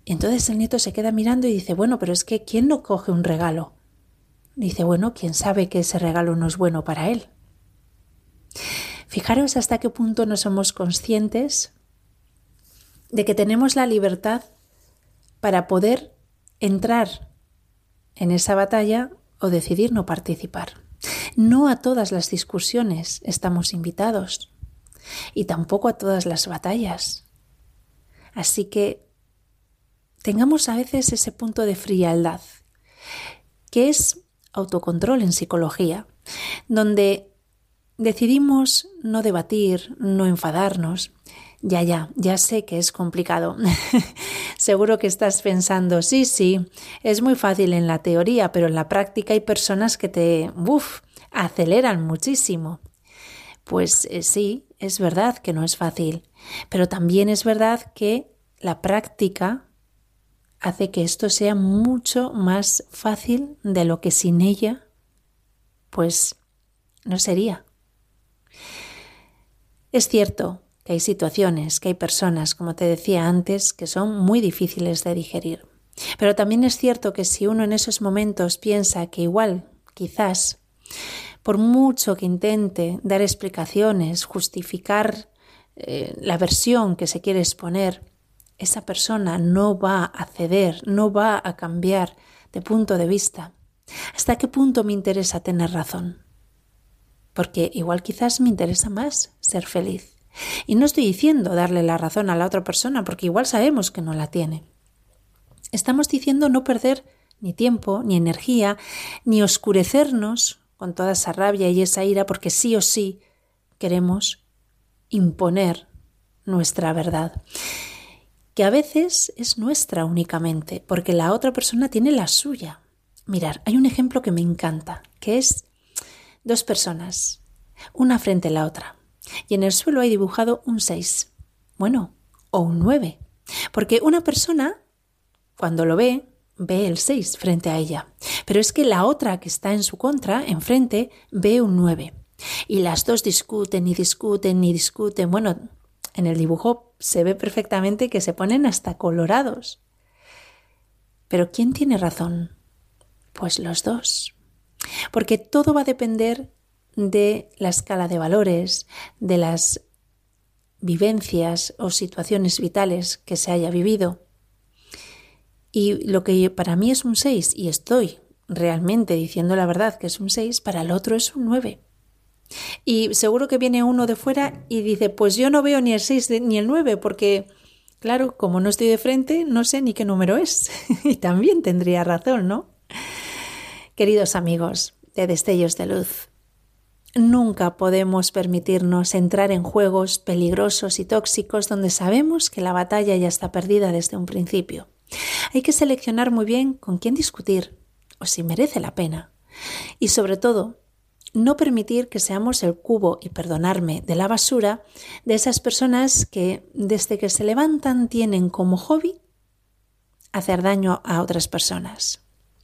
Y entonces el nieto se queda mirando y dice, bueno, pero es que ¿quién no coge un regalo? Dice, bueno, ¿quién sabe que ese regalo no es bueno para él? Fijaros hasta qué punto no somos conscientes de que tenemos la libertad para poder entrar en esa batalla o decidir no participar. No a todas las discusiones estamos invitados y tampoco a todas las batallas. Así que tengamos a veces ese punto de frialdad, que es autocontrol en psicología, donde decidimos no debatir, no enfadarnos. Ya sé que es complicado. Seguro que estás pensando, sí, es muy fácil en la teoría, pero en la práctica hay personas que te aceleran muchísimo. Pues sí, es verdad que no es fácil, pero también es verdad que la práctica hace que esto sea mucho más fácil de lo que sin ella, pues no sería. Es cierto que hay situaciones, que hay personas, como te decía antes, que son muy difíciles de digerir. Pero también es cierto que si uno en esos momentos piensa que igual, quizás, por mucho que intente dar explicaciones, justificar la versión que se quiere exponer, esa persona no va a ceder, no va a cambiar de punto de vista. ¿Hasta qué punto me interesa tener razón? Porque igual quizás me interesa más ser feliz. Y no estoy diciendo darle la razón a la otra persona, porque igual sabemos que no la tiene. Estamos diciendo no perder ni tiempo, ni energía, ni oscurecernos con toda esa rabia y esa ira, porque sí o sí queremos imponer nuestra verdad, que a veces es nuestra únicamente, porque la otra persona tiene la suya. Mirad, hay un ejemplo que me encanta, que es dos personas, una frente a la otra, y en el suelo hay dibujado un 6, bueno, o un 9, porque una persona, cuando lo ve el 6 frente a ella, pero es que la otra que está en su contra, enfrente, ve un 9, y las dos discuten y discuten y discuten. Bueno, en el dibujo se ve perfectamente que se ponen hasta colorados. ¿Pero quién tiene razón? Pues los dos. Porque todo va a depender de la escala de valores, de las vivencias o situaciones vitales que se haya vivido. Y lo que para mí es un 6, y estoy realmente diciendo la verdad que es un 6, para el otro es un 9. Y seguro que viene uno de fuera y dice, pues yo no veo ni el 6 ni el 9, porque claro, como no estoy de frente, no sé ni qué número es. Y también tendría razón, ¿no? Queridos amigos de Destellos de Luz, nunca podemos permitirnos entrar en juegos peligrosos y tóxicos donde sabemos que la batalla ya está perdida desde un principio. Hay que seleccionar muy bien con quién discutir o si merece la pena. Y sobre todo, no permitir que seamos el cubo, y perdonarme, de la basura de esas personas que desde que se levantan tienen como hobby hacer daño a otras personas.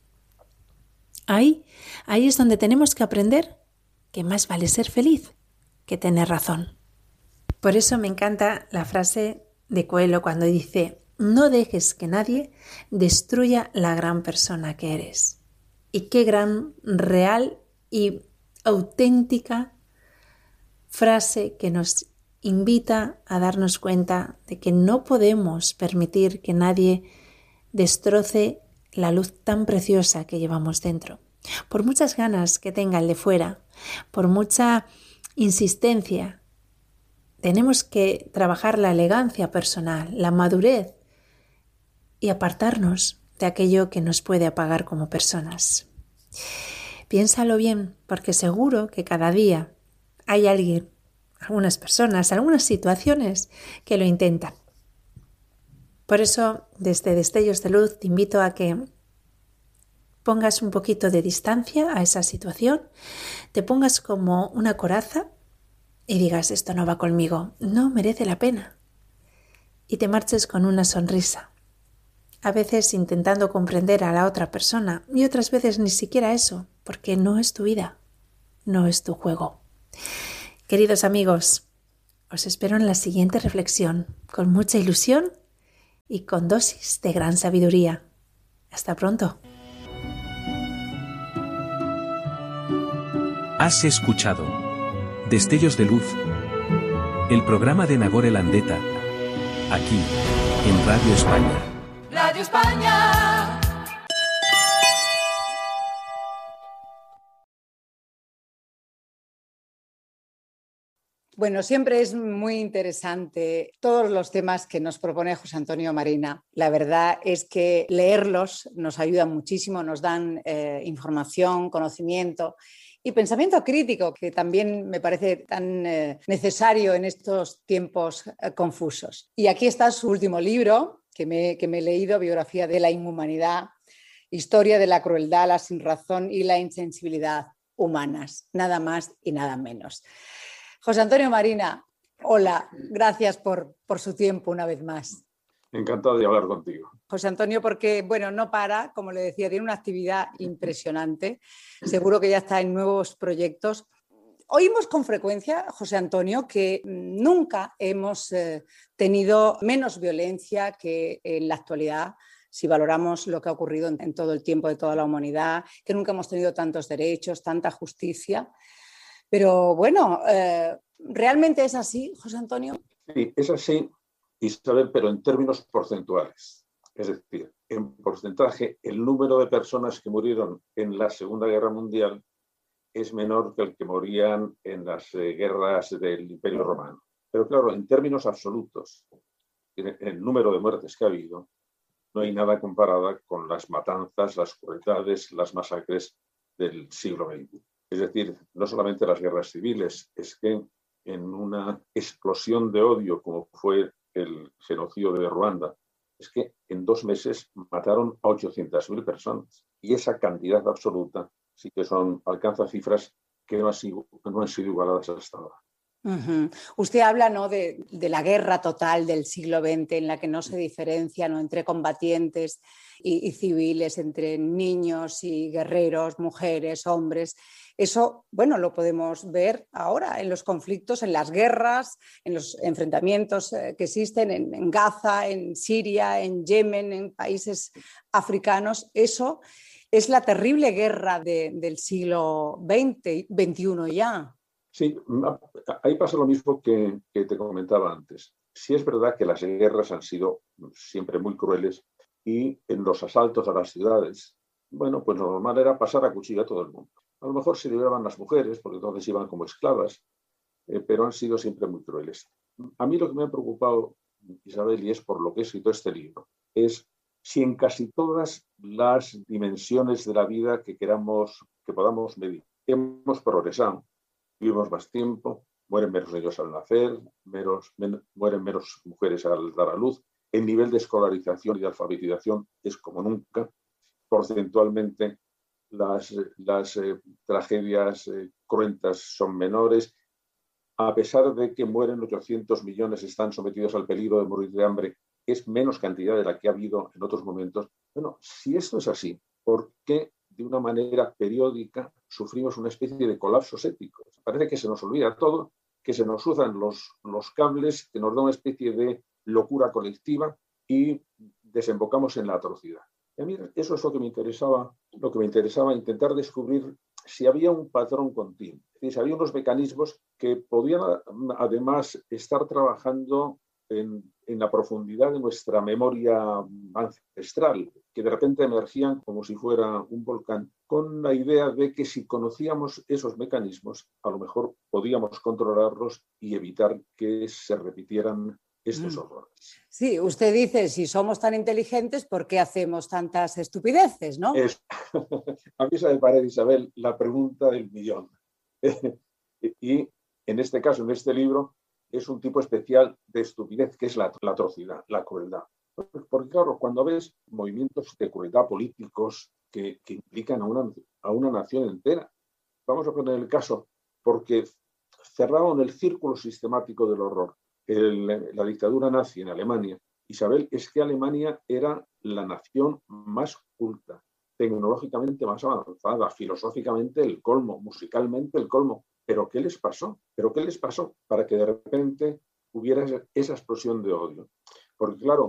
Ahí es donde tenemos que aprender que más vale ser feliz que tener razón. Por eso me encanta la frase de Coelho cuando dice: no dejes que nadie destruya la gran persona que eres. Y qué gran, real y auténtica frase que nos invita a darnos cuenta de que no podemos permitir que nadie destroce la luz tan preciosa que llevamos dentro. Por muchas ganas que tenga el de fuera, por mucha insistencia, tenemos que trabajar la elegancia personal, la madurez y apartarnos de aquello que nos puede apagar como personas. Piénsalo bien, porque seguro que cada día hay alguien, algunas personas, algunas situaciones que lo intentan. Por eso, desde Destellos de Luz, te invito a que pongas un poquito de distancia a esa situación, te pongas como una coraza y digas: esto no va conmigo, no merece la pena. Y te marches con una sonrisa. A veces intentando comprender a la otra persona y otras veces ni siquiera eso, porque no es tu vida, no es tu juego. Queridos amigos, os espero en la siguiente reflexión con mucha ilusión y con dosis de gran sabiduría. Hasta pronto. Has escuchado Destellos de Luz, el programa de Nagore Landeta, aquí, en Radio España. Radio España. Bueno, siempre es muy interesante todos los temas que nos propone José Antonio Marina. La verdad es que leerlos nos ayuda muchísimo, nos dan información, conocimiento y pensamiento crítico, que también me parece tan necesario en estos tiempos confusos. Y aquí está su último libro, que me he leído, Biografía de la Inhumanidad, Historia de la crueldad, la sinrazón y la insensibilidad humanas, nada más y nada menos. José Antonio Marina, hola, gracias por su tiempo una vez más. Encantado de hablar contigo. José Antonio, porque bueno, no para, como le decía, tiene una actividad impresionante. Seguro que ya está en nuevos proyectos. Oímos con frecuencia, José Antonio, que nunca hemos tenido menos violencia que en la actualidad, si valoramos lo que ha ocurrido en todo el tiempo de toda la humanidad, que nunca hemos tenido tantos derechos, tanta justicia. Pero bueno, ¿realmente es así, José Antonio? Sí, es así, Isabel, pero en términos porcentuales. Es decir, en porcentaje, el número de personas que murieron en la Segunda Guerra Mundial es menor que el que morían en las guerras del Imperio Romano. Pero claro, en términos absolutos, el número de muertes que ha habido, no hay nada comparada con las matanzas, las crueldades, las masacres del siglo XX. Es decir, no solamente las guerras civiles, es que en una explosión de odio como fue el genocidio de Ruanda, es que en 2 meses mataron a 800.000 personas. Y esa cantidad absoluta sí que alcanza cifras que no han sido igualadas hasta ahora. Uh-huh. Usted habla, ¿no?, de la guerra total del siglo XX en la que no se diferencia, ¿no?, entre combatientes y civiles, entre niños y guerreros, mujeres, hombres. Eso, bueno, lo podemos ver ahora en los conflictos, en las guerras, en los enfrentamientos que existen en Gaza, en Siria, en Yemen, en países africanos. Eso es la terrible guerra del siglo XX, XXI ya. Sí, ahí pasa lo mismo que te comentaba antes. Sí es verdad que las guerras han sido siempre muy crueles y en los asaltos a las ciudades, bueno, pues lo normal era pasar a cuchillo a todo el mundo. A lo mejor se liberaban las mujeres, porque entonces iban como esclavas, pero han sido siempre muy crueles. A mí lo que me ha preocupado, Isabel, y es por lo que he escrito este libro, es si en casi todas las dimensiones de la vida que podamos medir, hemos progresado. Vivimos más tiempo, mueren menos niños al nacer, mueren menos mujeres al dar a luz. El nivel de escolarización y de alfabetización es como nunca. Porcentualmente, las tragedias cruentas son menores. A pesar de que mueren 800 millones, están sometidos al peligro de morir de hambre, es menos cantidad de la que ha habido en otros momentos. Bueno, si esto es así, ¿por qué de una manera periódica sufrimos una especie de colapsos éticos? Parece que se nos olvida todo, que se nos usan los cables, que nos da una especie de locura colectiva y desembocamos en la atrocidad. Y a mí eso es lo que me interesaba intentar descubrir si había un patrón continuo, es decir, si había unos mecanismos que podían además estar trabajando en la profundidad de nuestra memoria ancestral, que de repente emergían como si fuera un volcán, con la idea de que si conocíamos esos mecanismos, a lo mejor podíamos controlarlos y evitar que se repitieran estos horrores. Sí, usted dice, si somos tan inteligentes, ¿por qué hacemos tantas estupideces, no? A mí esa me parece, Isabel, la pregunta del millón. Y en este caso, en este libro, es un tipo especial de estupidez, que es la atrocidad, la crueldad. Porque claro, cuando ves movimientos de crueldad políticos que implican a una nación entera, vamos a poner el caso, porque cerraron el círculo sistemático del horror. La dictadura nazi en Alemania, Isabel, es que Alemania era la nación más culta, tecnológicamente más avanzada, filosóficamente el colmo, musicalmente el colmo. ¿Pero qué les pasó? Para que de repente hubiera esa explosión de odio? Porque claro,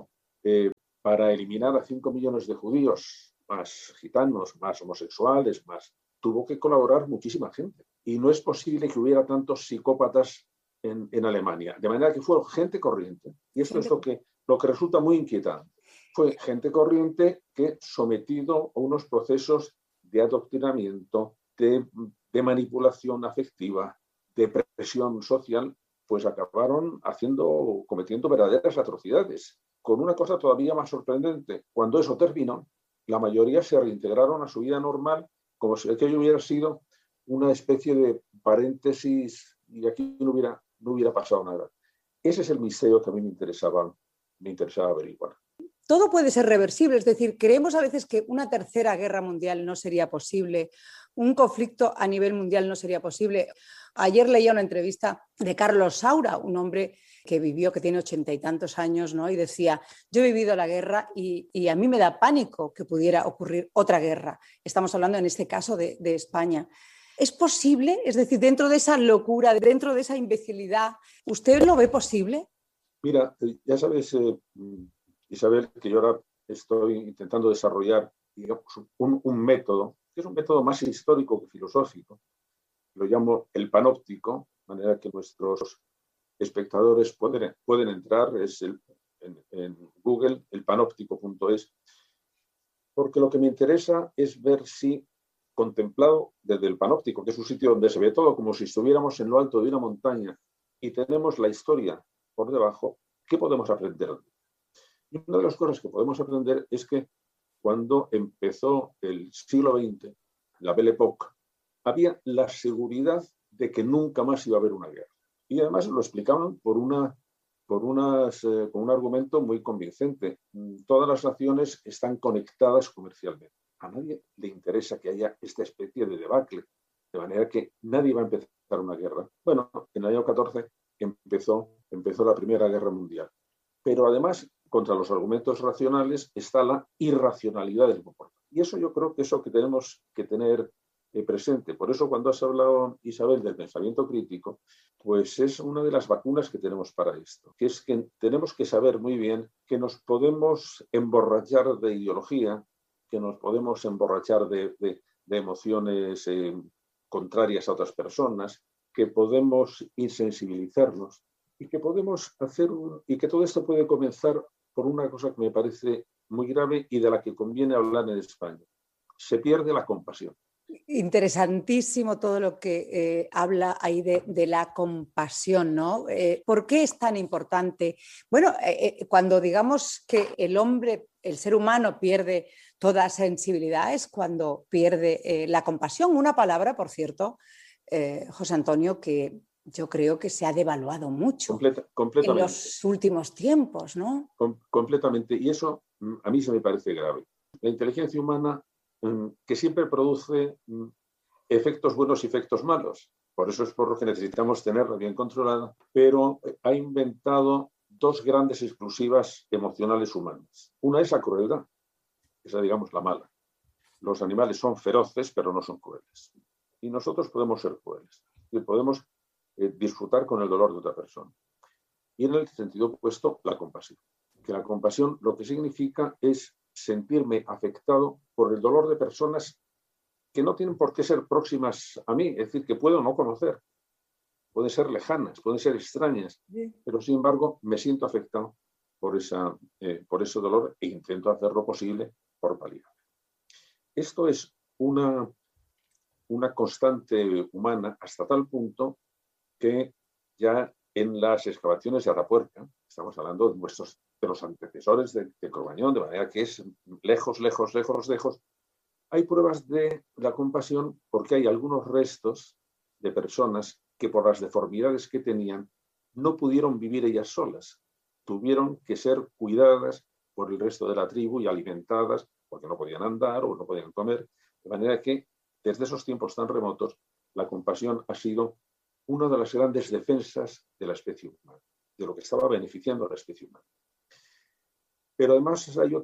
para eliminar a 5 millones de judíos, más gitanos, más homosexuales, tuvo que colaborar muchísima gente. Y no es posible que hubiera tantos psicópatas en Alemania. De manera que fue gente corriente. Y esto es lo que resulta muy inquietante. Fue gente corriente que, sometido a unos procesos de adoctrinamiento, de manipulación afectiva, de presión social, pues acabaron cometiendo verdaderas atrocidades. Con una cosa todavía más sorprendente: cuando eso terminó, la mayoría se reintegraron a su vida normal, como si aquello hubiera sido una especie de paréntesis y aquí no hubiera pasado nada. Ese es el misterio que a mí me interesaba averiguar. Todo puede ser reversible, es decir, creemos a veces que una tercera guerra mundial no sería posible, un conflicto a nivel mundial no sería posible. Ayer leía una entrevista de Carlos Saura, un hombre que tiene 80 y tantos años, ¿no? Y decía: yo he vivido la guerra y a mí me da pánico que pudiera ocurrir otra guerra. Estamos hablando en este caso de España. ¿Es posible? Es decir, dentro de esa locura, dentro de esa imbecilidad, ¿usted lo ve posible? Mira, ya sabes, Isabel, que yo ahora estoy intentando desarrollar, digamos, un método, que es un método más histórico que filosófico. Lo llamo el panóptico, de manera que nuestros espectadores pueden entrar, en Google, elpanóptico.es, porque lo que me interesa es ver si, contemplado desde el panóptico, que es un sitio donde se ve todo como si estuviéramos en lo alto de una montaña y tenemos la historia por debajo, ¿qué podemos aprender? Y una de las cosas que podemos aprender es que cuando empezó el siglo XX, la Belle Époque, había la seguridad de que nunca más iba a haber una guerra. Y además lo explicaban con un argumento muy convincente. Todas las naciones están conectadas comercialmente. A nadie le interesa que haya esta especie de debacle, de manera que nadie va a empezar una guerra. Bueno, en el año 14 empezó la Primera Guerra Mundial. Pero además, contra los argumentos racionales está la irracionalidad del comportamiento. Y eso yo creo que es lo que tenemos que tener presente. Por eso, cuando has hablado, Isabel, del pensamiento crítico, pues es una de las vacunas que tenemos para esto, que es que tenemos que saber muy bien que nos podemos emborrachar de ideología, que nos podemos emborrachar de emociones contrarias a otras personas, que podemos insensibilizarnos y que podemos y que todo esto puede comenzar por una cosa que me parece muy grave y de la que conviene hablar en España. Se pierde la compasión. Interesantísimo todo lo que habla ahí de la compasión, ¿no? ¿Por qué es tan importante? Bueno, cuando digamos que el ser humano pierde toda sensibilidad es cuando pierde la compasión. Una palabra, por cierto, José Antonio, que yo creo que se ha devaluado mucho en los últimos tiempos, ¿no? Completamente. Y eso a mí se me parece grave. La inteligencia humana, que siempre produce efectos buenos y efectos malos. Por eso es por lo que necesitamos tenerla bien controlada, pero ha inventado dos grandes exclusivas emocionales humanas. Una es la crueldad, esa, digamos, la mala. Los animales son feroces, pero no son crueles. Y nosotros podemos ser crueles y podemos disfrutar con el dolor de otra persona. Y en el sentido opuesto, la compasión. Que la compasión lo que significa es sentirme afectado por el dolor de personas que no tienen por qué ser próximas a mí, es decir, que puedo no conocer, pueden ser lejanas, pueden ser extrañas, pero sin embargo me siento afectado por ese dolor e intento hacer lo posible por paliar. Esto es una constante humana hasta tal punto que ya en las excavaciones de Atapuerca, estamos hablando de los antecesores de Cromañón, de manera que es lejos, hay pruebas de la compasión porque hay algunos restos de personas que por las deformidades que tenían no pudieron vivir ellas solas, tuvieron que ser cuidadas por el resto de la tribu y alimentadas porque no podían andar o no podían comer, de manera que desde esos tiempos tan remotos la compasión ha sido una de las grandes defensas de la especie humana, de lo que estaba beneficiando a la especie humana. Pero además hay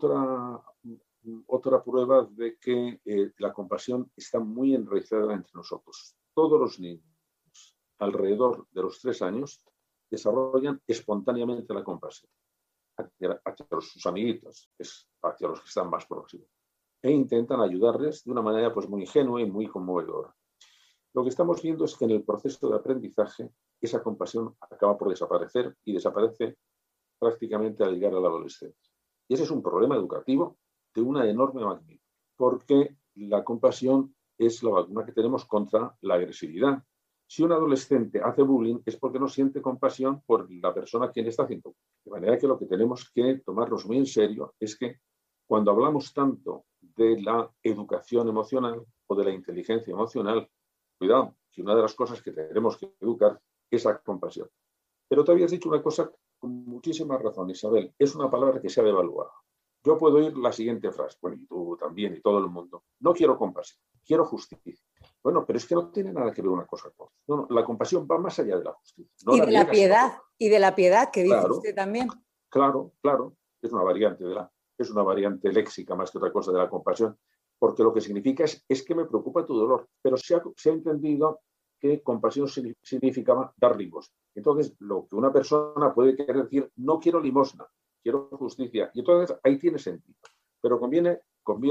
otra prueba de que la compasión está muy enraizada entre nosotros. Todos los niños, alrededor de los 3 años, desarrollan espontáneamente la compasión. hacia sus amiguitos, hacia los que están más próximos, e intentan ayudarles de una manera pues, muy ingenua y muy conmovedora. Lo que estamos viendo es que en el proceso de aprendizaje esa compasión acaba por desaparecer y desaparece prácticamente al llegar a la adolescencia. Y ese es un problema educativo de una enorme magnitud, porque la compasión es la vacuna que tenemos contra la agresividad. Si un adolescente hace bullying es porque no siente compasión por la persona a quien está haciendo. De manera que lo que tenemos que tomarnos muy en serio es que cuando hablamos tanto de la educación emocional o de la inteligencia emocional, cuidado, que una de las cosas que tenemos que educar es la compasión. Pero tú habías dicho una cosa con muchísima razón, Isabel, es una palabra que se ha devaluado. Yo puedo oír la siguiente frase, bueno, y tú también, y todo el mundo, no quiero compasión, quiero justicia. Bueno, pero es que no tiene nada que ver una cosa con otra. No, la compasión va más allá de la justicia. No y de la piedad, que dice usted también. Claro, es una variante léxica más que otra cosa de la compasión, porque lo que significa es que me preocupa tu dolor, pero se ha entendido que compasión significaba dar limosna. Entonces, lo que una persona puede querer decir, no quiero limosna, quiero justicia, y entonces ahí tiene sentido. Pero conviene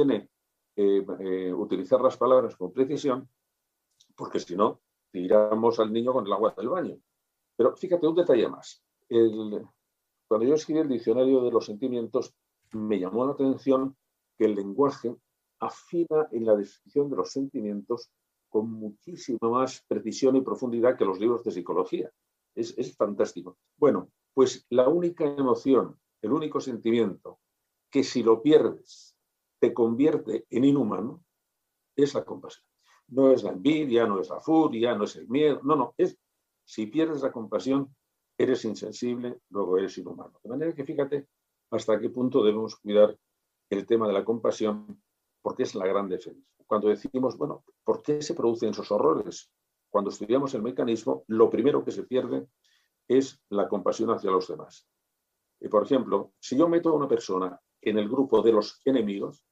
utilizar las palabras con precisión, porque si no, tiramos al niño con el agua del baño. Pero fíjate, un detalle más. Cuando yo escribí el diccionario de los sentimientos, me llamó la atención que el lenguaje afina en la descripción de los sentimientos con muchísima más precisión y profundidad que los libros de psicología. Es fantástico. Bueno, pues la única emoción, el único sentimiento que si lo pierdes te convierte en inhumano es la compasión. No es la envidia, no es la furia, no es el miedo, no, si pierdes la compasión eres insensible, luego eres inhumano. De manera que fíjate hasta qué punto debemos cuidar el tema de la compasión, porque es la gran defensa. Cuando decimos, bueno, ¿por qué se producen esos horrores? Cuando estudiamos el mecanismo, lo primero que se pierde es la compasión hacia los demás. Y, por ejemplo, si yo meto a una persona en el grupo de los enemigos,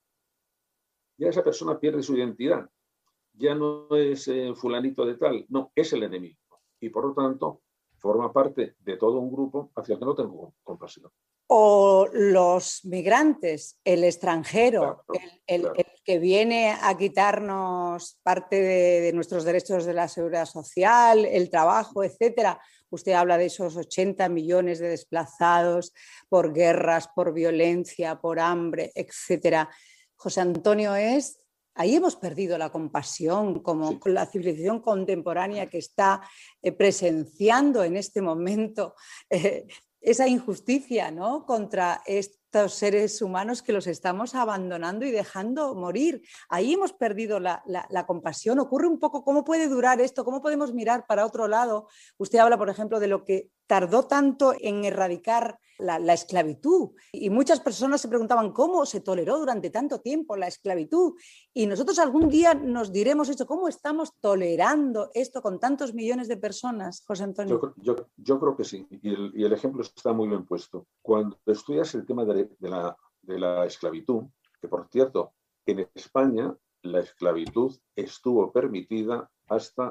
ya esa persona pierde su identidad. Ya no es fulanito de tal, no, es el enemigo. Y por lo tanto, forma parte de todo un grupo hacia el que no tengo compasión. O los migrantes, el extranjero, claro. El que viene a quitarnos parte de nuestros derechos de la seguridad social, el trabajo, etcétera. Usted habla de esos 80 millones de desplazados por guerras, por violencia, por hambre, etcétera. José Antonio, ahí hemos perdido la compasión como con la civilización contemporánea que está presenciando en este momento esa injusticia, ¿no?, contra estos seres humanos que los estamos abandonando y dejando morir. Ahí hemos perdido la compasión. Ocurre un poco, ¿cómo puede durar esto? ¿Cómo podemos mirar para otro lado? Usted habla, por ejemplo, de lo que tardó tanto en erradicar la esclavitud. Y muchas personas se preguntaban cómo se toleró durante tanto tiempo la esclavitud. Y nosotros algún día nos diremos esto, ¿cómo estamos tolerando esto con tantos millones de personas, José Antonio? Yo creo que sí. Y el ejemplo está muy bien puesto. Cuando estudias el tema de la esclavitud, que por cierto, en España la esclavitud estuvo permitida hasta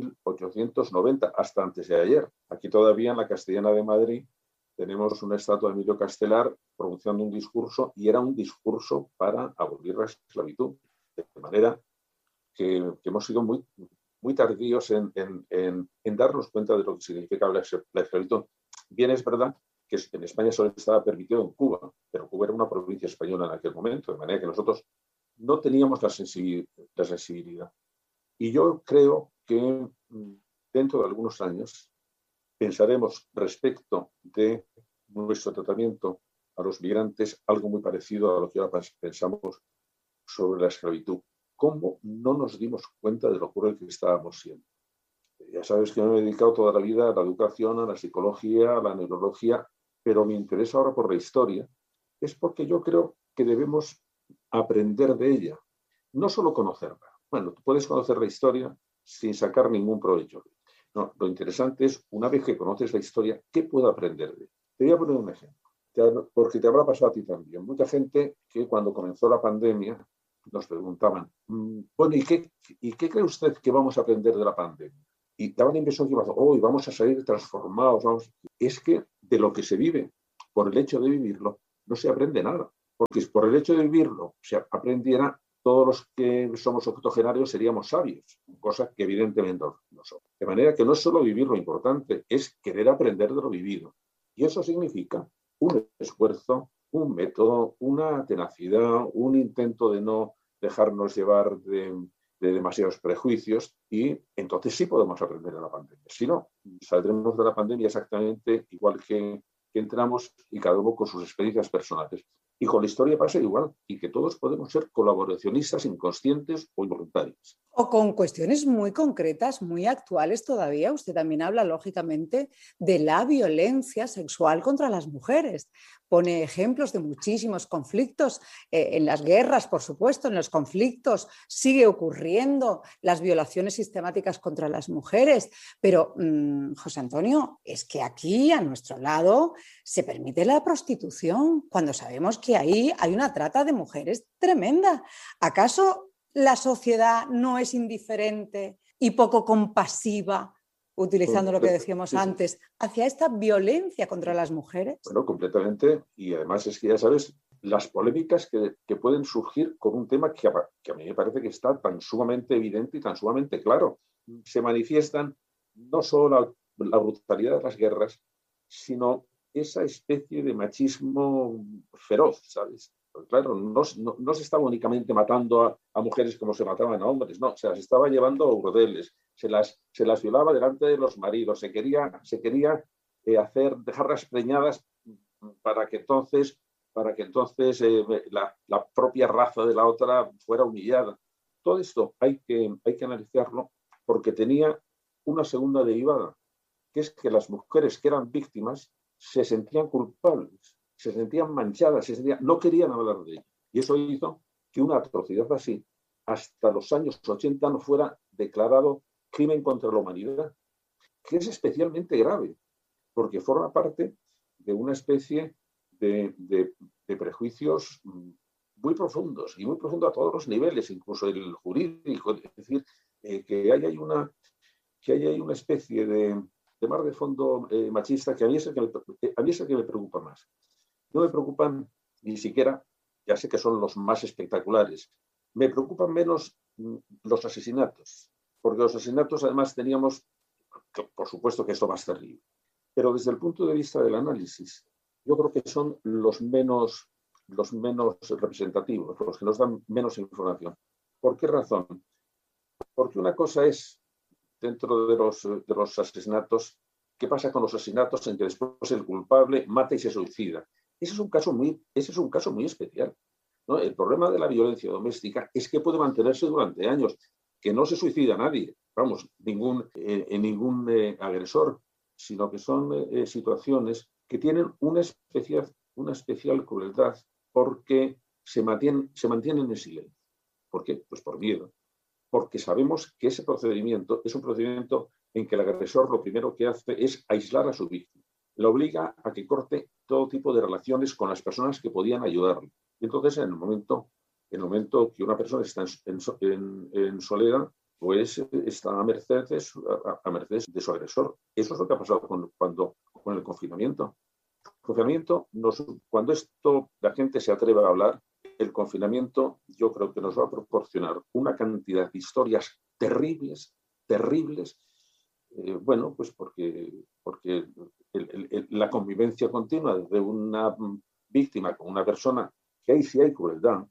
1890, hasta antes de ayer. Aquí todavía en la Castellana de Madrid tenemos una estatua de Emilio Castelar pronunciando un discurso, y era un discurso para abolir la esclavitud. De manera que hemos sido muy, muy tardíos en darnos cuenta de lo que significa la esclavitud. Bien, es verdad que en España solo estaba permitido en Cuba, pero Cuba era una provincia española en aquel momento, de manera que nosotros no teníamos la sensibilidad. Y yo creo que dentro de algunos años pensaremos respecto de nuestro tratamiento a los migrantes algo muy parecido a lo que ahora pensamos sobre la esclavitud. ¿Cómo no nos dimos cuenta de lo cruel que estábamos siendo? Ya sabes que me he dedicado toda la vida a la educación, a la psicología, a la neurología, pero mi interés ahora por la historia es porque yo creo que debemos aprender de ella, no solo conocerla. Bueno, tú puedes conocer la historia sin sacar ningún provecho. No, lo interesante es, una vez que conoces la historia, ¿qué puedo aprender de ella? Te voy a poner un ejemplo, porque te habrá pasado a ti también. Mucha gente que cuando comenzó la pandemia nos preguntaban, bueno, ¿y qué cree usted que vamos a aprender de la pandemia? Y daban la impresión que vamos a salir transformados. Es que de lo que se vive por el hecho de vivirlo, no se aprende nada. Porque si por el hecho de vivirlo se aprendiera, todos los que somos octogenarios seríamos sabios, cosa que evidentemente no somos. De manera que no es solo vivir lo importante, es querer aprender de lo vivido. Y eso significa un esfuerzo, un método, una tenacidad, un intento de no dejarnos llevar de demasiados prejuicios, y entonces sí podemos aprender de la pandemia. Si no, saldremos de la pandemia exactamente igual que entramos, y cada uno con sus experiencias personales. Y con la historia pasa igual, y que todos podemos ser colaboracionistas inconscientes o involuntarios. O con cuestiones muy concretas, muy actuales todavía. Usted también habla, lógicamente, de la violencia sexual contra las mujeres. Pone ejemplos de muchísimos conflictos, en las guerras, por supuesto, en los conflictos sigue ocurriendo las violaciones sistemáticas contra las mujeres. Pero, José Antonio, es que aquí, a nuestro lado, se permite la prostitución, cuando sabemos que ahí hay una trata de mujeres tremenda. ¿Acaso la sociedad no es indiferente y poco compasiva, utilizando lo que decíamos antes, hacia esta violencia contra las mujeres? Bueno, completamente. Y además es que ya sabes las polémicas que pueden surgir con un tema que a mí me parece que está tan sumamente evidente y tan sumamente claro. Se manifiestan no solo la brutalidad de las guerras, sino esa especie de machismo feroz, ¿sabes? Pues claro, no se estaba únicamente matando a mujeres como se mataban a hombres, no, se las estaba llevando a burdeles, se las violaba delante de los maridos, se quería dejarlas preñadas para que entonces la propia raza de la otra fuera humillada. Todo esto hay que analizarlo, porque tenía una segunda derivada, que es que las mujeres que eran víctimas se sentían culpables, se sentían manchadas, no querían hablar de ello. Y eso hizo que una atrocidad así, hasta los años 80, no fuera declarado crimen contra la humanidad, que es especialmente grave, porque forma parte de una especie de prejuicios muy profundos, y muy profundos a todos los niveles, incluso el jurídico. Es decir, que hay una especie de mar de fondo machista que a mí es el que me preocupa más. No me preocupan ni siquiera, ya sé que son los más espectaculares, me preocupan menos los asesinatos, porque los asesinatos además teníamos, por supuesto que esto más terrible, pero desde el punto de vista del análisis, yo creo que son los menos representativos, los que nos dan menos información. ¿Por qué razón? Porque una cosa es, dentro de los asesinatos, ¿qué pasa con los asesinatos en que después el culpable mata y se suicida? Ese es un caso muy especial, ¿no? El problema de la violencia doméstica es que puede mantenerse durante años, que no se suicida nadie, vamos, ningún agresor, sino que son situaciones que tienen una especial crueldad, porque se mantienen en silencio. ¿Por qué? Pues por miedo. Porque sabemos que ese procedimiento es un procedimiento en que el agresor lo primero que hace es aislar a su víctima. La obliga a que corte todo tipo de relaciones con las personas que podían ayudarle. Entonces, en el momento que una persona está en soledad, pues está a merced de su agresor. Eso es lo que ha pasado con el confinamiento. Cuando la gente se atreve a hablar, el confinamiento yo creo que nos va a proporcionar una cantidad de historias terribles, pues porque la convivencia continua de una víctima con una persona, que ahí sí hay crueldad,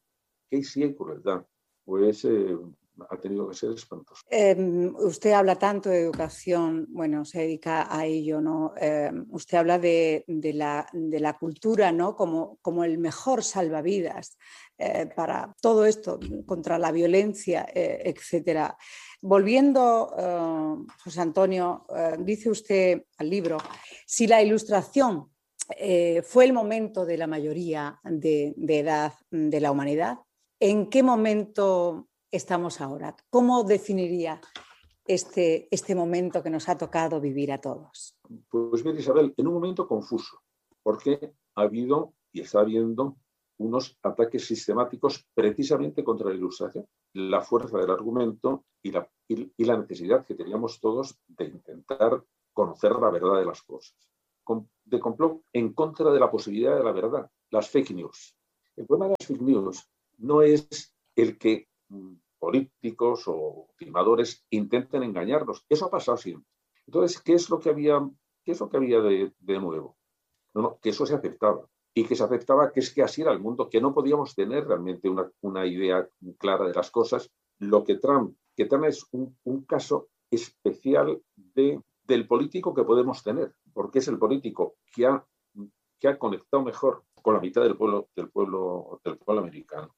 pues ha tenido que ser espantoso. Usted habla tanto de educación, bueno, se dedica a ello, ¿no? Usted habla de la cultura, ¿no? Como el mejor salvavidas para todo esto, contra la violencia, etcétera. Volviendo, José Antonio, dice usted al libro, si la Ilustración fue el momento de la mayoría de edad de la humanidad, ¿en qué momento estamos ahora? ¿Cómo definiría este momento que nos ha tocado vivir a todos? Pues bien, Isabel, en un momento confuso, porque ha habido y está habiendo unos ataques sistemáticos precisamente contra la Ilustración, la fuerza del argumento y la necesidad que teníamos todos de intentar conocer la verdad de las cosas. de complot en contra de la posibilidad de la verdad, las fake news. El problema de las fake news no es el que políticos o timadores intenten engañarnos. Eso ha pasado siempre. Entonces, ¿qué es lo que había de nuevo? No, que eso se aceptaba. Y que se aceptaba que es que así era el mundo, que no podíamos tener realmente una idea clara de las cosas. Que Trump es un caso especial del político que podemos tener, porque es el político que ha conectado mejor con la mitad del pueblo americano,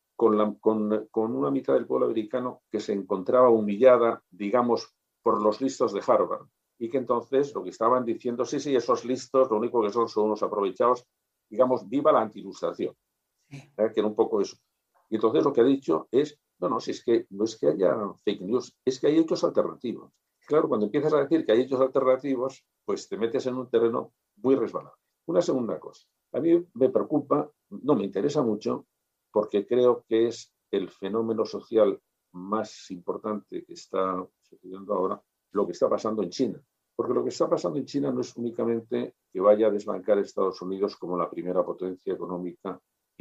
con una mitad del pueblo americano que se encontraba humillada, digamos, por los listos de Harvard, y que entonces lo que estaban diciendo, sí, esos listos lo único que son unos aprovechados, digamos, viva la anti-ilustración, que era un poco eso. Y entonces lo que ha dicho es, si es que no es que haya fake news, es que hay hechos alternativos. Claro, cuando empiezas a decir que hay hechos alternativos, pues te metes en un terreno muy resbalado. Una segunda cosa, a mí me preocupa, me interesa mucho, porque creo que es el fenómeno social más importante que está sucediendo ahora, lo que está pasando en China. Porque lo que está pasando en China no es únicamente que vaya a desbancar a Estados Unidos como la primera potencia económica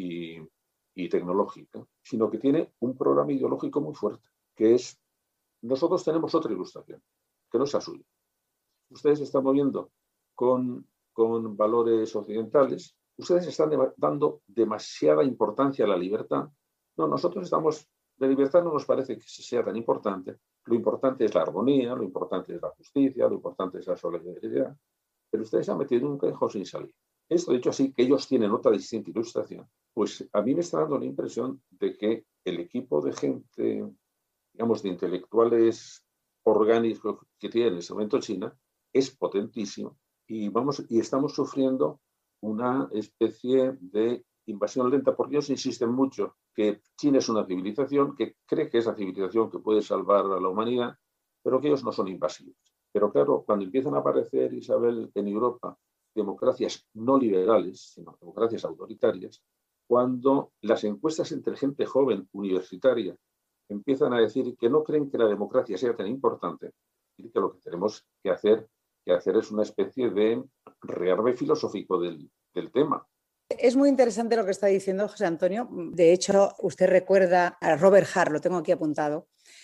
y tecnológica, sino que tiene un programa ideológico muy fuerte, que es, nosotros tenemos otra ilustración, que no es la suya. Ustedes se están moviendo con valores occidentales, ustedes están dando demasiada importancia a la libertad. No, nosotros la libertad no nos parece que sea tan importante. Lo importante es la armonía, lo importante es la justicia, lo importante es la solidaridad. Pero ustedes se han metido en un callejón sin salir. Esto dicho así, que ellos tienen otra distinta ilustración, pues a mí me está dando la impresión de que el equipo de gente, digamos, de intelectuales orgánicos que tiene en ese momento China es potentísimo y estamos sufriendo una especie de invasión lenta, porque ellos insisten mucho que China es una civilización, que cree que es la civilización que puede salvar a la humanidad, pero que ellos no son invasivos. Pero claro, cuando empiezan a aparecer, Isabel, en Europa, democracias no liberales, sino democracias autoritarias, cuando las encuestas entre gente joven, universitaria, empiezan a decir que no creen que la democracia sea tan importante, y que lo que tenemos que hacer es una especie de rearme filosófico del tema. Es muy interesante lo que está diciendo José Antonio. De hecho, usted recuerda a Robert Hart, lo tengo aquí apuntado,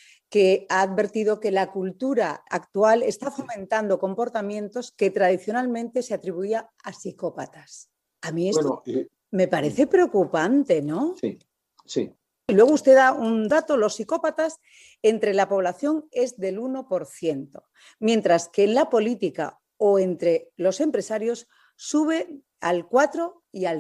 que ha advertido que la cultura actual está fomentando comportamientos que tradicionalmente se atribuía a psicópatas. A mí esto me parece preocupante, ¿no? Sí. Y luego usted da un dato, los psicópatas entre la población es del 1%, mientras que en la política o entre los empresarios sube al 4 y al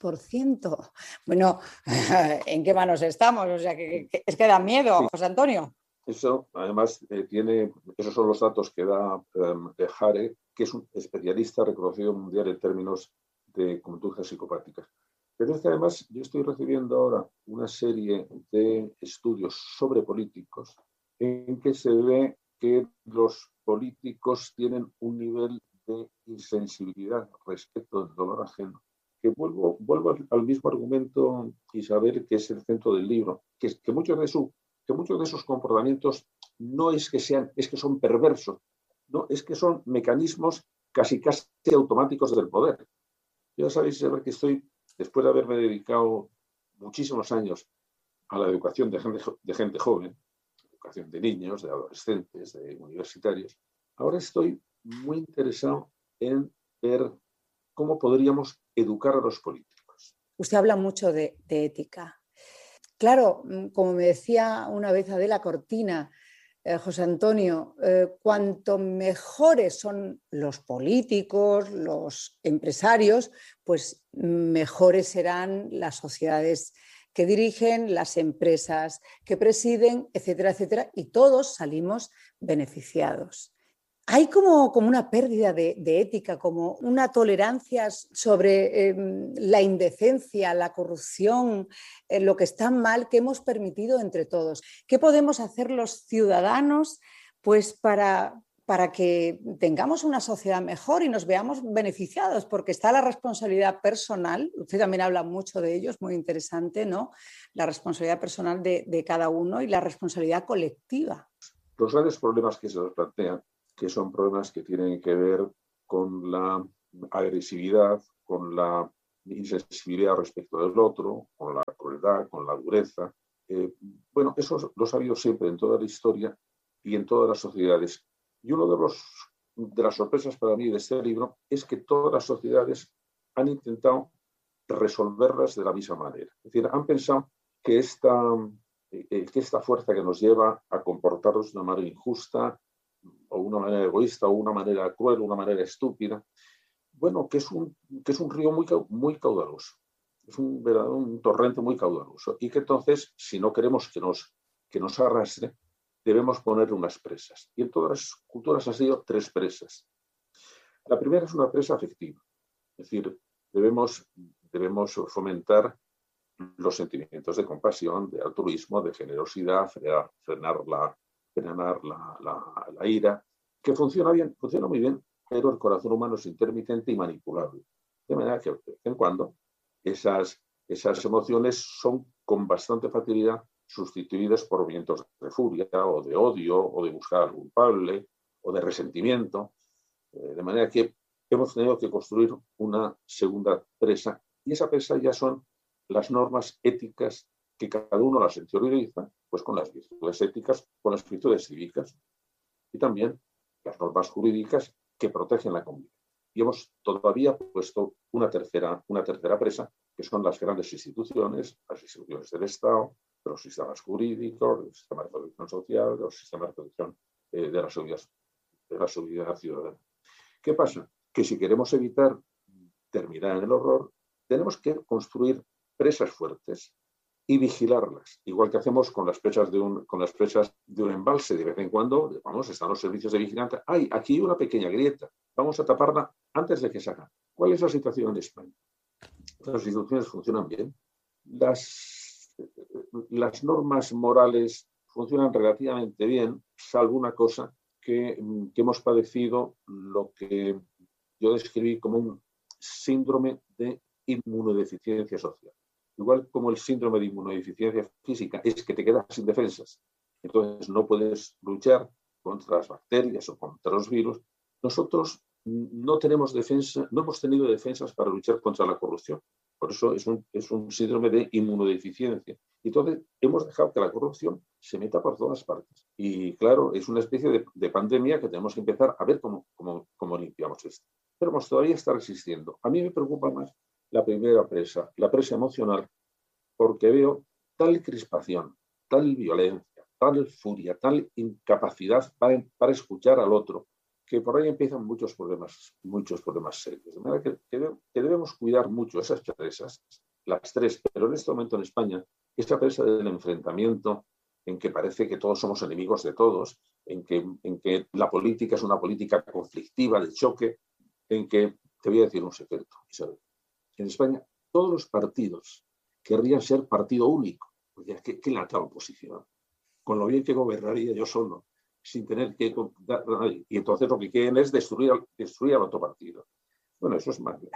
6%. Bueno, ¿en qué manos estamos? O sea, que es que da miedo, sí. José Antonio. Eso, además, esos son los datos que da Hare, que es un especialista reconocido mundial en términos de conductas psicopáticas. Pero es que además yo estoy recibiendo ahora una serie de estudios sobre políticos en que se ve que los políticos tienen un nivel de insensibilidad respecto del dolor ajeno. Que vuelvo al mismo argumento, Isabel, que es el centro del libro, que muchos de esos comportamientos no es que son perversos, no, es que son mecanismos casi automáticos del poder. Ya sabéis, Isabel, que estoy, después de haberme dedicado muchísimos años a la educación de gente joven, educación de niños, de adolescentes, de universitarios, ahora estoy muy interesado en ver cómo podríamos educar a los políticos. Usted habla mucho de ética. Claro, como me decía una vez Adela Cortina, José Antonio, cuanto mejores son los políticos, los empresarios, pues mejores serán las sociedades que dirigen, las empresas que presiden, etcétera, etcétera, y todos salimos beneficiados. Hay como una pérdida de ética, como una tolerancia sobre la indecencia, la corrupción, lo que está mal, que hemos permitido entre todos. ¿Qué podemos hacer los ciudadanos pues, para que tengamos una sociedad mejor y nos veamos beneficiados? Porque está la responsabilidad personal, usted también habla mucho de ello, es muy interesante, ¿no? La responsabilidad personal de cada uno y la responsabilidad colectiva. Los grandes problemas que se nos plantean, que son problemas que tienen que ver con la agresividad, con la insensibilidad respecto del otro, con la crueldad, con la dureza. Bueno, eso lo ha habido siempre en toda la historia y en todas las sociedades. Y una de las sorpresas para mí de este libro es que todas las sociedades han intentado resolverlas de la misma manera. Es decir, han pensado que esta fuerza que nos lleva a comportarnos de una manera injusta, o una manera egoísta, o una manera cruel, o una manera estúpida, bueno, que es un río muy caudaloso. Es un torrente muy caudaloso. Y que entonces, si no queremos que nos arrastre, debemos poner unas presas. Y en todas las culturas han sido 3 presas. La primera es una presa afectiva. Es decir, debemos fomentar los sentimientos de compasión, de altruismo, de generosidad, frenar la ira, que funciona muy bien, pero el corazón humano es intermitente y manipulable. De manera que de vez en cuando esas emociones son con bastante facilidad sustituidas por vientos de furia o de odio o de buscar al culpable o de resentimiento. De manera que hemos tenido que construir una segunda presa, y esa presa ya son las normas éticas que cada uno las interioriza, pues con las virtudes éticas, con las virtudes cívicas, y también las normas jurídicas que protegen la convivencia. Y hemos todavía puesto una tercera presa, que son las grandes instituciones, las instituciones del Estado, los sistemas jurídicos, el sistema de protección social, los sistemas de protección de la seguridad ciudadana. ¿Qué pasa? Que si queremos evitar terminar en el horror, tenemos que construir presas fuertes y vigilarlas, igual que hacemos con las presas de un embalse. De vez en cuando, están los servicios de vigilancia. ¡Ay, aquí hay una pequeña grieta! Vamos a taparla antes de que se haga. ¿Cuál es la situación en España? Las instituciones funcionan bien. Las normas morales funcionan relativamente bien, salvo una cosa que hemos padecido, lo que yo describí como un síndrome de inmunodeficiencia social. Igual como el síndrome de inmunodeficiencia física es que te quedas sin defensas, entonces no puedes luchar contra las bacterias o contra los virus. Nosotros no tenemos defensa, no hemos tenido defensas para luchar contra la corrupción. Por eso es un síndrome de inmunodeficiencia. Entonces hemos dejado que la corrupción se meta por todas partes. Y claro, es una especie de pandemia que tenemos que empezar a ver cómo limpiamos esto. Pero todavía está resistiendo. A mí me preocupa más la primera presa, la presa emocional, porque veo tal crispación, tal violencia, tal furia, tal incapacidad para escuchar al otro, que por ahí empiezan muchos problemas serios. De manera que debemos cuidar mucho esas presas, las 3, pero en este momento en España, esa presa del enfrentamiento, en que parece que todos somos enemigos de todos, en que la política es una política conflictiva, de choque, en que, te voy a decir un secreto, Isabel. En España, todos los partidos querrían ser partido único, porque ¿qué lata la oposición? Con lo bien que gobernaría yo solo, sin tener que dar a nadie. Y entonces lo que quieren es destruir al otro partido. Bueno, eso es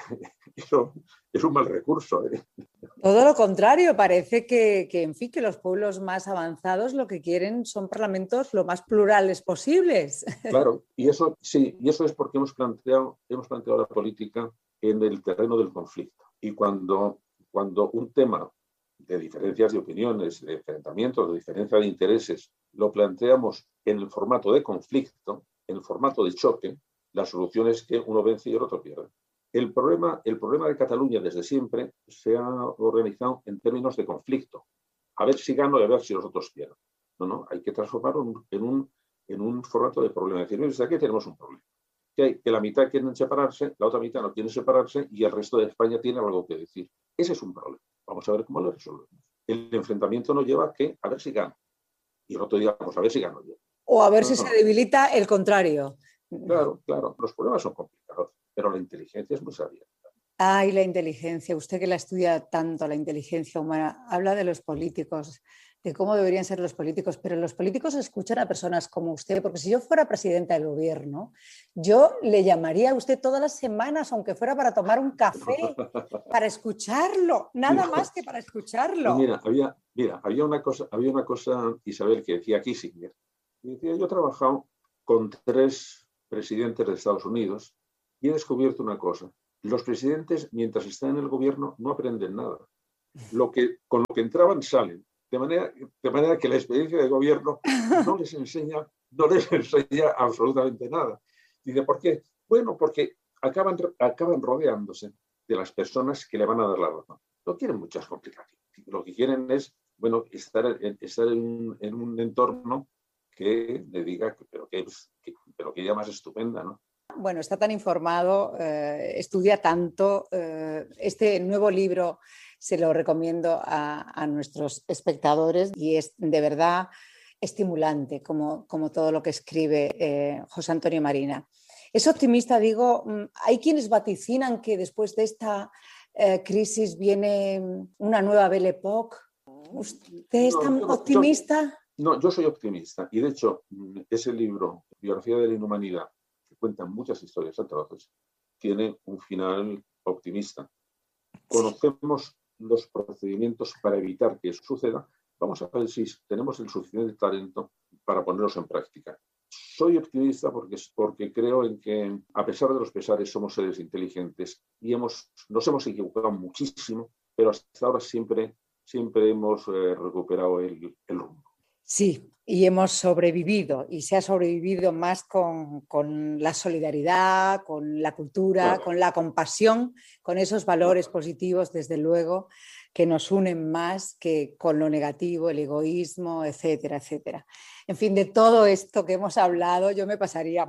un mal recurso. Todo lo contrario, parece que los pueblos más avanzados lo que quieren son parlamentos lo más plurales posibles. Claro, y eso es porque hemos planteado la política en el terreno del conflicto. Y cuando un tema de diferencias de opiniones, de enfrentamientos, de diferencia de intereses, lo planteamos en el formato de conflicto, en el formato de choque, la solución es que uno vence y el otro pierde. El problema de Cataluña desde siempre se ha organizado en términos de conflicto. A ver si gano y a ver si los otros pierden. No, hay que transformarlo en un formato de problema. Es decir, desde aquí tenemos un problema. Que la mitad quieren separarse, la otra mitad no quiere separarse y el resto de España tiene algo que decir. Ese es un problema. Vamos a ver cómo lo resolvemos. El enfrentamiento nos lleva a ver si gano. Y el otro día, a ver si gano yo. O a ver si se debilita el contrario. Claro. Los problemas son complicados, pero la inteligencia es muy sabia. Ay, la inteligencia. Usted que la estudia tanto, la inteligencia humana, habla de los políticos, de cómo deberían ser los políticos, pero los políticos escuchan a personas como usted, porque si yo fuera presidenta del gobierno, yo le llamaría a usted todas las semanas, aunque fuera para tomar un café, para escucharlo, nada más que para escucharlo. Mira, había una cosa, Isabel, que decía Kissinger. Decía, yo he trabajado con 3 presidentes de Estados Unidos y he descubierto una cosa. Los presidentes, mientras están en el gobierno, no aprenden nada. Con lo que entraban, salen. De manera que la experiencia de gobierno no les enseña absolutamente nada. Dice, ¿por qué? Bueno, porque acaban rodeándose de las personas que le van a dar la razón. No quieren muchas complicaciones. Lo que quieren es, bueno, estar en un entorno que le diga, pero que ella más estupenda, ¿no? Bueno, está tan informado, estudia tanto. Este nuevo libro se lo recomiendo a nuestros espectadores y es de verdad estimulante, como todo lo que escribe José Antonio Marina. Es optimista, digo, hay quienes vaticinan que después de esta crisis viene una nueva Belle Époque. ¿Usted es tan optimista? No, yo soy optimista y de hecho ese libro, Biografía de la Inhumanidad, que cuenta muchas historias atroces, tiene un final optimista. Conocemos los procedimientos para evitar que eso suceda. Vamos a ver si tenemos el suficiente talento para ponerlos en práctica. Soy optimista porque creo en que, a pesar de los pesares, somos seres inteligentes y nos hemos equivocado muchísimo, pero hasta ahora siempre hemos recuperado el rumbo. Sí, y hemos sobrevivido, y se ha sobrevivido más con la solidaridad, con la cultura, claro, con la compasión, con esos valores positivos, desde luego, que nos unen más que con lo negativo, el egoísmo, etcétera, etcétera. En fin, de todo esto que hemos hablado, yo me pasaría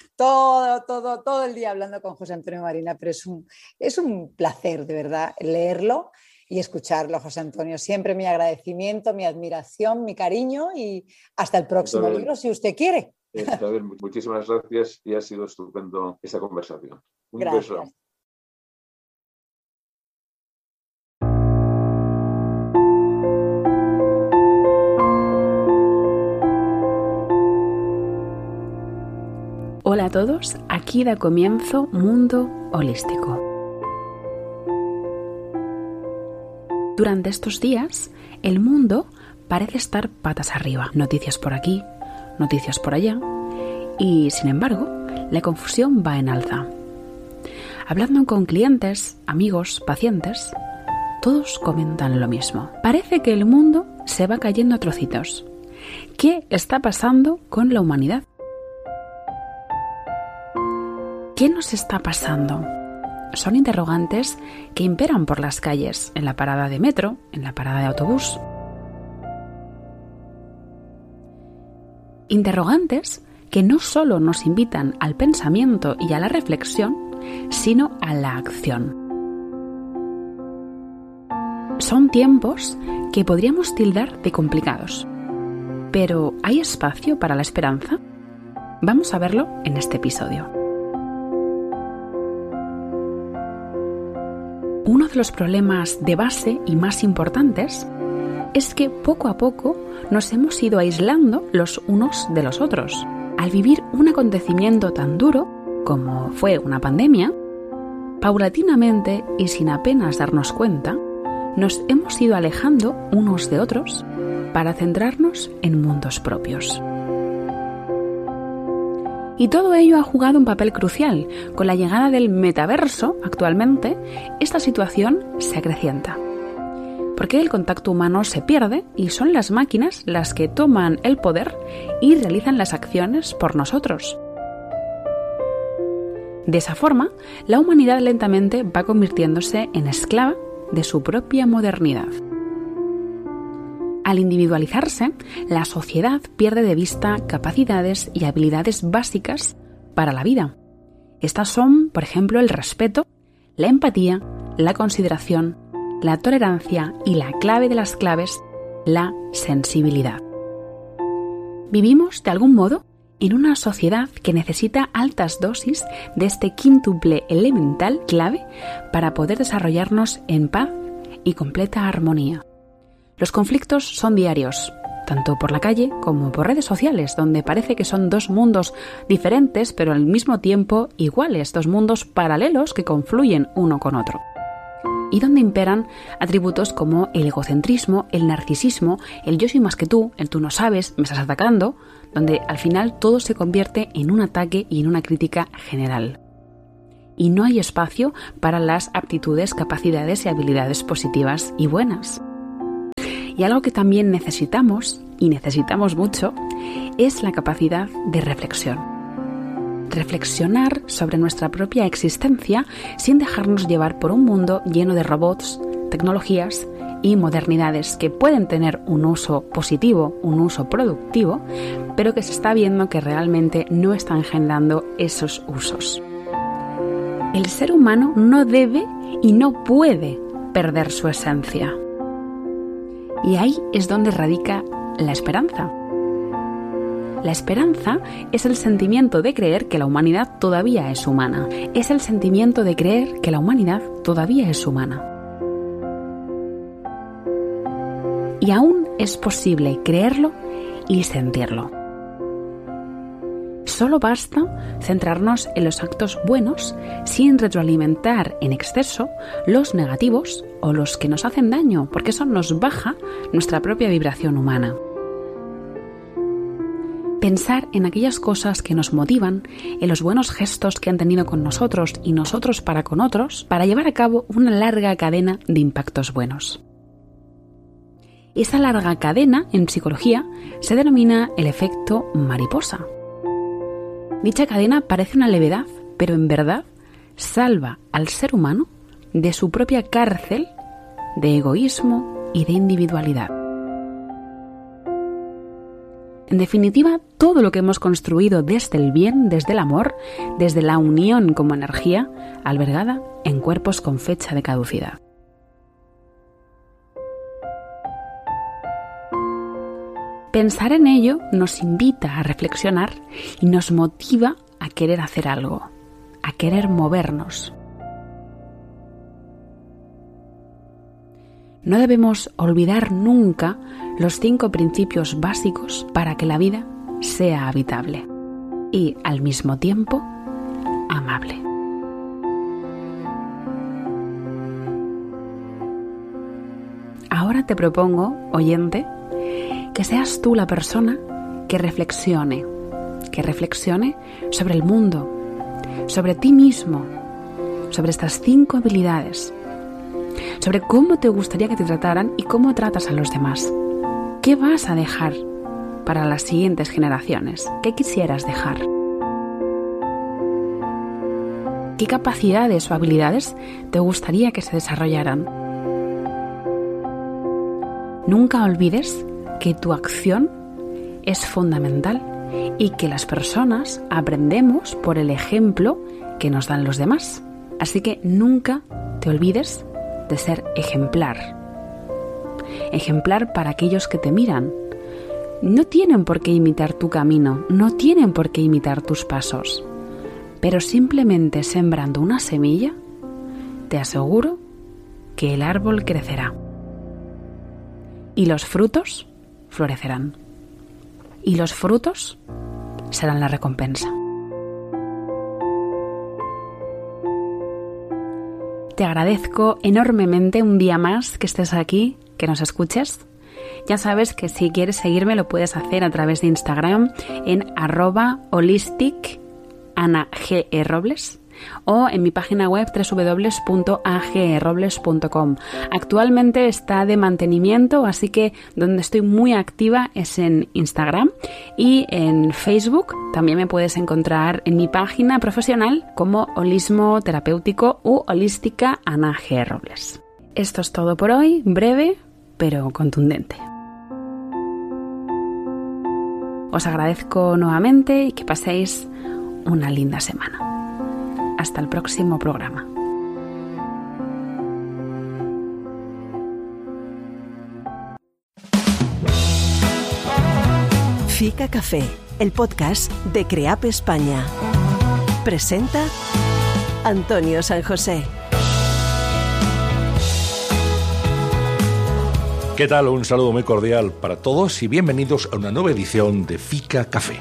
todo el día hablando con José Antonio Marina, pero es un placer, de verdad, leerlo y escucharlo, José Antonio. Siempre mi agradecimiento, mi admiración, mi cariño y hasta el próximo libro, si usted quiere. Muchísimas gracias y ha sido estupendo esta conversación. Un gracias. Beso. Hola a todos, aquí da comienzo Mundo Holístico. Durante estos días, el mundo parece estar patas arriba. Noticias por aquí, noticias por allá. Y, sin embargo, la confusión va en alza. Hablando con clientes, amigos, pacientes, todos comentan lo mismo. Parece que el mundo se va cayendo a trocitos. ¿Qué está pasando con la humanidad? ¿Qué nos está pasando? Son interrogantes que imperan por las calles, en la parada de metro, en la parada de autobús. Interrogantes que no solo nos invitan al pensamiento y a la reflexión, sino a la acción. Son tiempos que podríamos tildar de complicados. Pero ¿hay espacio para la esperanza? Vamos a verlo en este episodio. Uno de los problemas de base y más importantes es que poco a poco nos hemos ido aislando los unos de los otros. Al vivir un acontecimiento tan duro como fue una pandemia, paulatinamente y sin apenas darnos cuenta, nos hemos ido alejando unos de otros para centrarnos en mundos propios. Y todo ello ha jugado un papel crucial. Con la llegada del metaverso, actualmente, esta situación se acrecienta. Porque el contacto humano se pierde y son las máquinas las que toman el poder y realizan las acciones por nosotros. De esa forma, la humanidad lentamente va convirtiéndose en esclava de su propia modernidad. Al individualizarse, la sociedad pierde de vista capacidades y habilidades básicas para la vida. Estas son, por ejemplo, el respeto, la empatía, la consideración, la tolerancia y la clave de las claves, la sensibilidad. Vivimos, de algún modo, en una sociedad que necesita altas dosis de este quíntuple elemental clave para poder desarrollarnos en paz y completa armonía. Los conflictos son diarios, tanto por la calle como por redes sociales, donde parece que son dos mundos diferentes, pero al mismo tiempo iguales, dos mundos paralelos que confluyen uno con otro. Y donde imperan atributos como el egocentrismo, el narcisismo, el yo soy más que tú, el tú no sabes, me estás atacando, donde al final todo se convierte en un ataque y en una crítica general. y no hay espacio para las aptitudes, capacidades y habilidades positivas y buenas. Y algo que también necesitamos, y necesitamos mucho, es la capacidad de reflexión. Reflexionar sobre nuestra propia existencia sin dejarnos llevar por un mundo lleno de robots, tecnologías y modernidades que pueden tener un uso positivo, un uso productivo, pero que se está viendo que realmente no están generando esos usos. El ser humano no debe y no puede perder su esencia. Y ahí es donde radica la esperanza. La esperanza es el sentimiento de creer que la humanidad todavía es humana. Es el sentimiento de creer que la humanidad todavía es humana. Y aún es posible creerlo y sentirlo. Solo basta centrarnos en los actos buenos sin retroalimentar en exceso los negativos o los que nos hacen daño, porque eso nos baja nuestra propia vibración humana. Pensar en aquellas cosas que nos motivan, en los buenos gestos que han tenido con nosotros y nosotros para con otros, para llevar a cabo una larga cadena de impactos buenos. Esa larga cadena, en psicología, se denomina el efecto mariposa. Dicha cadena parece una levedad, pero en verdad salva al ser humano de su propia cárcel de egoísmo y de individualidad. En definitiva, todo lo que hemos construido desde el bien, desde el amor, desde la unión como energía, albergada en cuerpos con fecha de caducidad. Pensar en ello nos invita a reflexionar y nos motiva a querer hacer algo, a querer movernos. No debemos olvidar nunca los 5 principios básicos para que la vida sea habitable y, al mismo tiempo, amable. Ahora te propongo, oyente, que seas tú la persona que reflexione sobre el mundo, sobre ti mismo, sobre estas 5 habilidades, sobre cómo te gustaría que te trataran y cómo tratas a los demás. ¿Qué vas a dejar para las siguientes generaciones? ¿Qué quisieras dejar? ¿Qué capacidades o habilidades te gustaría que se desarrollaran? Nunca olvides que tu acción es fundamental y que las personas aprendemos por el ejemplo que nos dan los demás. Así que nunca te olvides de ser ejemplar. Ejemplar para aquellos que te miran. No tienen por qué imitar tu camino, no tienen por qué imitar tus pasos, pero simplemente sembrando una semilla, te aseguro que el árbol crecerá. Y los frutos florecerán. Y los frutos serán la recompensa. Te agradezco enormemente un día más que estés aquí, que nos escuches. Ya sabes que si quieres seguirme lo puedes hacer a través de Instagram en @holisticanagrobles o en mi página web www.agrobles.com. Actualmente está de mantenimiento, así que donde estoy muy activa es en Instagram y en Facebook. También me puedes encontrar en mi página profesional como Holismo Terapéutico u Holística Ana G. Robles. Esto es todo por hoy, breve pero contundente. Os agradezco nuevamente y que paséis una linda semana. Hasta el próximo programa. Fica Café, el podcast de CREAP España. Presenta Antonio San José. ¿Qué tal? Un saludo muy cordial para todos y bienvenidos a una nueva edición de Fica Café.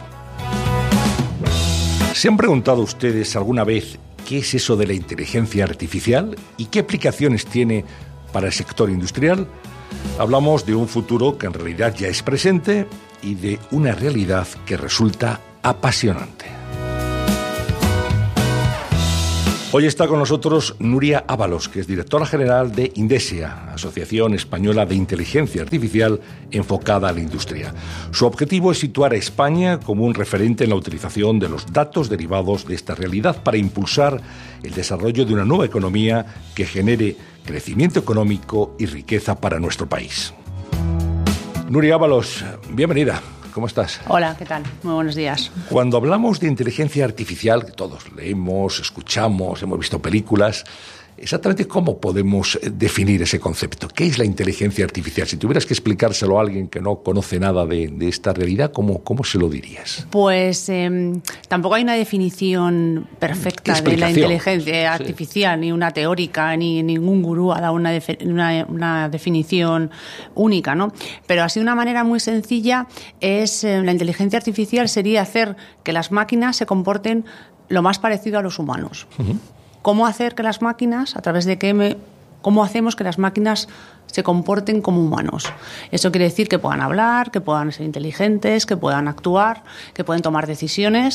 ¿Se han preguntado ustedes alguna vez qué es eso de la inteligencia artificial y qué aplicaciones tiene para el sector industrial? Hablamos de un futuro que en realidad ya es presente y de una realidad que resulta apasionante. Hoy está con nosotros Núria Ábalos, que es directora general de Indesia, Asociación Española de Inteligencia Artificial enfocada a la industria. Su objetivo es situar a España como un referente en la utilización de los datos derivados de esta realidad para impulsar el desarrollo de una nueva economía que genere crecimiento económico y riqueza para nuestro país. Núria Ábalos, bienvenida. ¿Cómo estás? Hola, ¿qué tal? Muy buenos días. Cuando hablamos de inteligencia artificial, que todos leemos, escuchamos, hemos visto películas, exactamente cómo podemos definir ese concepto. ¿Qué es la inteligencia artificial? Si tuvieras que explicárselo a alguien que no conoce nada de esta realidad, ¿cómo se lo dirías? Pues tampoco hay una definición perfecta de la inteligencia artificial, ni una teórica, ni ningún gurú ha dado una definición única, ¿no? Pero así de una manera muy sencilla la inteligencia artificial sería hacer que las máquinas se comporten lo más parecido a los humanos. Uh-huh. ¿Cómo hacer que las máquinas, cómo hacemos que las máquinas se comporten como humanos? Eso quiere decir que puedan hablar, que puedan ser inteligentes, que puedan actuar, que pueden tomar decisiones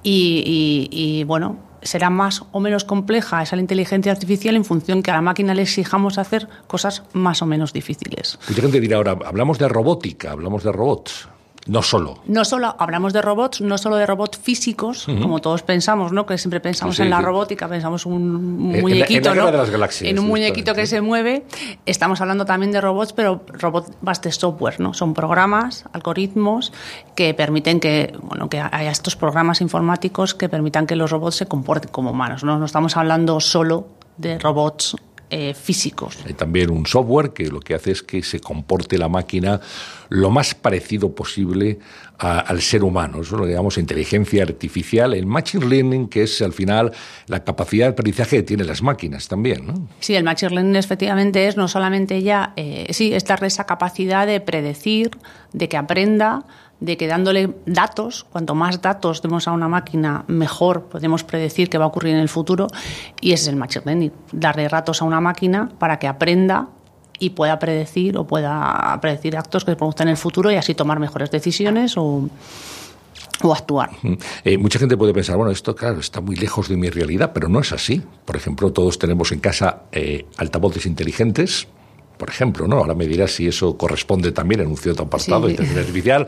y bueno, será más o menos compleja esa inteligencia artificial en función que a la máquina le exijamos hacer cosas más o menos difíciles. Mucha gente dirá ahora, hablamos de robótica, hablamos de robots. No solo hablamos de robots, no solo de robots físicos, uh-huh, como todos pensamos, ¿no? Que siempre pensamos en la robótica, pensamos un muñequito, en la guerra de las galaxias, en un muñequito que se mueve. Estamos hablando también de robots, pero robots de software, ¿no? Son programas, algoritmos que permiten que haya estos programas informáticos que permitan que los robots se comporten como humanos, ¿no? No estamos hablando solo de robots físicos. Hay también un software que lo que hace es que se comporte la máquina lo más parecido posible al ser humano. Eso lo llamamos inteligencia artificial, el machine learning, que es al final la capacidad de aprendizaje que tienen las máquinas también, ¿no? Sí, el machine learning efectivamente es no solamente es darle esa capacidad de predecir, de que aprenda, de que dándole datos, cuanto más datos demos a una máquina, mejor podemos predecir qué va a ocurrir en el futuro, y ese es el machine learning, darle datos a una máquina para que aprenda y pueda predecir actos que se produzcan en el futuro y así tomar mejores decisiones o actuar. Mucha gente puede pensar, bueno, esto claro está muy lejos de mi realidad, pero no es así. Por ejemplo, todos tenemos en casa altavoces inteligentes, por ejemplo, ¿no? Ahora me dirás si eso corresponde también en un cierto apartado de inteligencia artificial.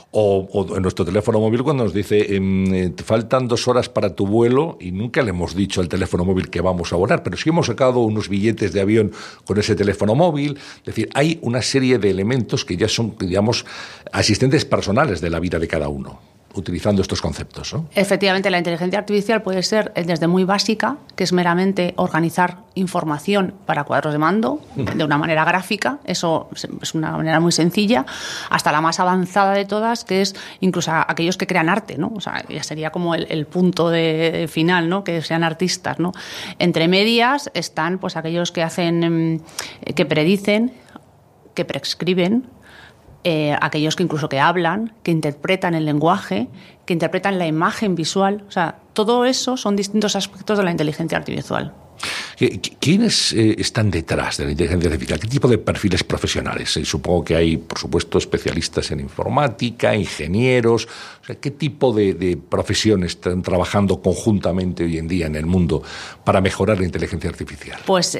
O en nuestro teléfono móvil cuando nos dice te faltan 2 horas para tu vuelo y nunca le hemos dicho al teléfono móvil que vamos a volar, pero sí hemos sacado unos billetes de avión con ese teléfono móvil. Es decir, hay una serie de elementos que ya son, digamos, asistentes personales de la vida de cada uno, utilizando estos conceptos, ¿no? Efectivamente, la inteligencia artificial puede ser desde muy básica, que es meramente organizar información para cuadros de mando de una manera gráfica, eso es una manera muy sencilla, hasta la más avanzada de todas, que es incluso aquellos que crean arte, ¿no? O sea, ya sería como el punto de final, ¿no? Que sean artistas, ¿no? Entre medias están pues aquellos que hacen, que predicen, que prescriben, aquellos que incluso que hablan, que interpretan el lenguaje, que interpretan la imagen visual. O sea, todo eso son distintos aspectos de la inteligencia artificial. ¿Quiénes están detrás de la inteligencia artificial? ¿Qué tipo de perfiles profesionales? Supongo que hay, por supuesto, especialistas en informática, ingenieros. O sea, ¿qué tipo de profesiones están trabajando conjuntamente hoy en día en el mundo para mejorar la inteligencia artificial? Pues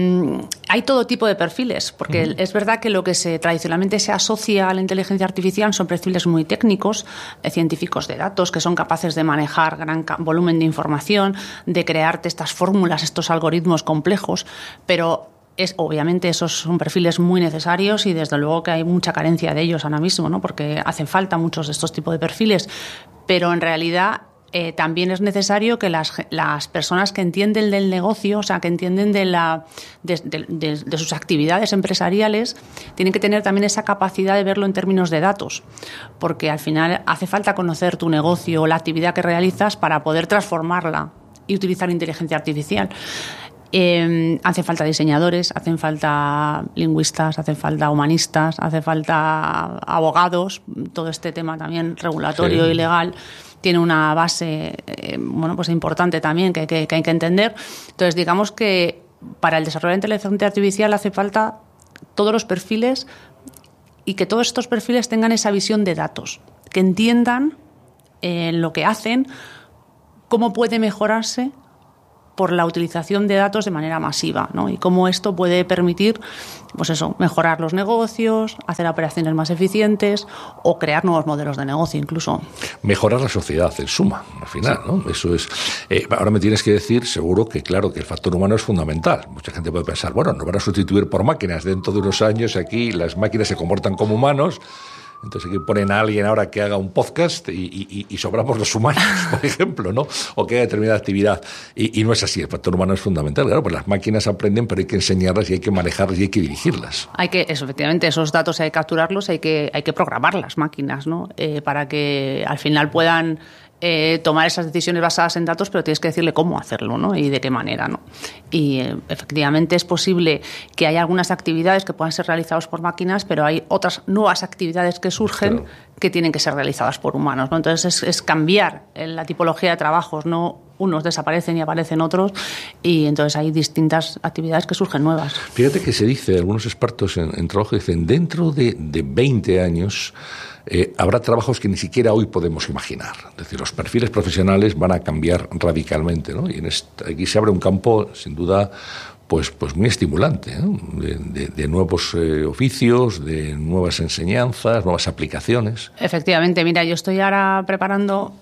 hay todo tipo de perfiles, porque es verdad que lo que tradicionalmente se asocia a la inteligencia artificial son perfiles muy técnicos, científicos de datos, que son capaces de manejar gran volumen de información, de crearte estas fórmulas, estos algoritmos complejos, pero obviamente esos son perfiles muy necesarios y desde luego que hay mucha carencia de ellos ahora mismo, ¿no? Porque hacen falta muchos de estos tipos de perfiles, pero en realidad también es necesario que las personas que entienden del negocio, o sea, que entienden de sus actividades empresariales, tienen que tener también esa capacidad de verlo en términos de datos, porque al final hace falta conocer tu negocio o la actividad que realizas para poder transformarla y utilizar inteligencia artificial. Hacen falta diseñadores, hacen falta lingüistas, hacen falta humanistas, hace falta abogados. Todo este tema también regulatorio y legal tiene una base pues importante también que hay que entender. Entonces, digamos que para el desarrollo de inteligencia artificial hace falta todos los perfiles y que todos estos perfiles tengan esa visión de datos, que entiendan lo que hacen, cómo puede mejorarse por la utilización de datos de manera masiva, ¿no? Y cómo esto puede permitir, pues eso, mejorar los negocios, hacer operaciones más eficientes o crear nuevos modelos de negocio incluso. Mejorar la sociedad, en suma, al final, ¿no? Eso es. Ahora me tienes que decir, seguro que claro, que el factor humano es fundamental. Mucha gente puede pensar, bueno, nos van a sustituir por máquinas. Dentro de unos años aquí las máquinas se comportan como humanos. Entonces aquí ponen a alguien ahora que haga un podcast y sobramos los humanos, por ejemplo, ¿no? O que haga determinada actividad. Y no es así, el factor humano es fundamental. Claro, pues las máquinas aprenden, pero hay que enseñarlas y hay que manejarlas y hay que dirigirlas. Efectivamente, esos datos hay que capturarlos, hay que programar las máquinas, ¿no? Para que al final puedan tomar esas decisiones basadas en datos, pero tienes que decirle cómo hacerlo, ¿no? Y de qué manera, ¿no? Y efectivamente es posible que haya algunas actividades que puedan ser realizadas por máquinas, pero hay otras nuevas actividades que surgen que tienen que ser realizadas por humanos, ¿no? Entonces es cambiar la tipología de trabajos, no unos desaparecen y aparecen otros, y entonces hay distintas actividades que surgen nuevas. Fíjate que se dice, algunos expertos en trabajo dicen, dentro de 20 años habrá trabajos que ni siquiera hoy podemos imaginar. Es decir, los perfiles profesionales van a cambiar radicalmente, ¿no? Y aquí se abre un campo, sin duda, pues muy estimulante, ¿no? De nuevos oficios, de nuevas enseñanzas, nuevas aplicaciones. Efectivamente, mira, yo estoy ahora preparando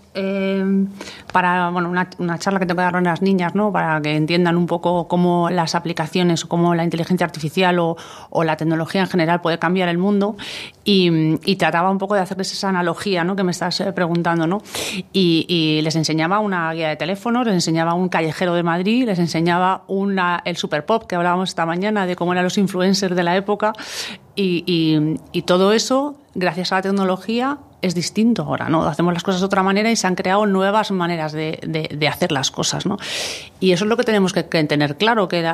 para una charla que tengo que dar a las niñas, ¿no? Para que entiendan un poco cómo las aplicaciones o cómo la inteligencia artificial o la tecnología en general puede cambiar el mundo, y trataba un poco de hacerles esa analogía, ¿no? Que me estás preguntando, ¿no? Y les enseñaba una guía de teléfonos, les enseñaba un callejero de Madrid, les enseñaba el Superpop que hablábamos esta mañana de cómo eran los influencers de la época, y todo eso, gracias a la tecnología, es distinto ahora, ¿no? Hacemos las cosas de otra manera y se han creado nuevas maneras de hacer las cosas, ¿no? Y eso es lo que tenemos que tener claro, que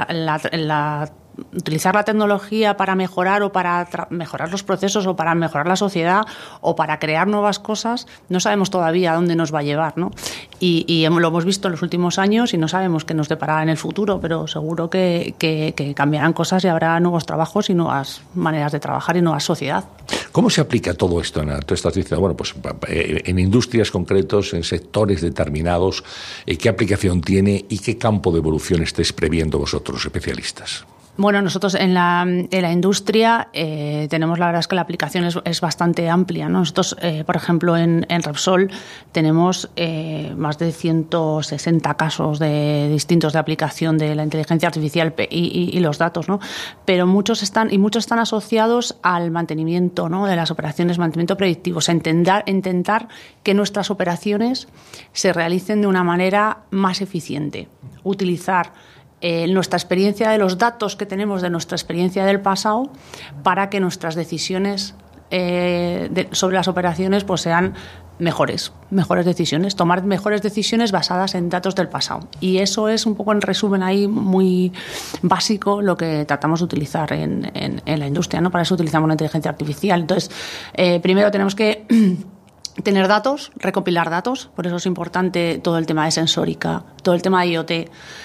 utilizar la tecnología para mejorar o para mejorar los procesos o para mejorar la sociedad o para crear nuevas cosas, no sabemos todavía a dónde nos va a llevar, ¿no? Y lo hemos visto en los últimos años y no sabemos qué nos deparará en el futuro, pero seguro que cambiarán cosas y habrá nuevos trabajos y nuevas maneras de trabajar y nueva sociedad. ¿Cómo se aplica todo esto en toda esta actividad? Bueno, pues en industrias concretos, en sectores determinados, ¿qué aplicación tiene y qué campo de evolución estáis previendo vosotros, especialistas? Bueno, nosotros en la industria tenemos, la verdad es que la aplicación es bastante amplia, ¿no? Nosotros, por ejemplo, en Repsol tenemos más de 160 casos distintos de aplicación de la inteligencia artificial y los datos, ¿no? Pero muchos están asociados al mantenimiento, ¿no? De las operaciones, mantenimiento predictivo, o sea, intentar que nuestras operaciones se realicen de una manera más eficiente, utilizar nuestra experiencia de los datos que tenemos de nuestra experiencia del pasado para que nuestras decisiones sobre las operaciones pues sean mejores decisiones, tomar mejores decisiones basadas en datos del pasado. Y eso es un poco, en resumen, ahí muy básico lo que tratamos de utilizar en la industria, ¿no? Para eso utilizamos la inteligencia artificial. Entonces, primero tenemos que tener datos, recopilar datos, por eso es importante todo el tema de sensórica, todo el tema de IoT,